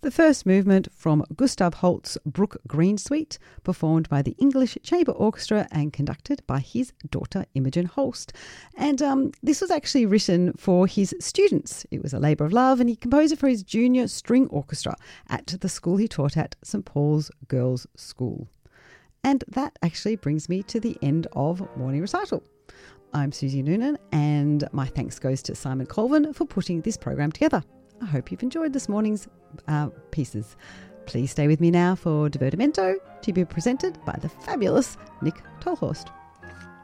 the first movement from Gustav Holst's Brook Green Suite, performed by the English Chamber Orchestra and conducted by his daughter Imogen Holst. And this was actually written for his students. It was a labour of love, and he composed it for his junior string orchestra at the school he taught at, St Paul's Girls' School. And that actually brings me to the end of Morning Recital. I'm Susie Noonan, and my thanks goes to Simon Colvin for putting this program together. I hope you've enjoyed this morning's pieces. Please stay with me now for Divertimento, to be presented by the fabulous Nick Tolhurst.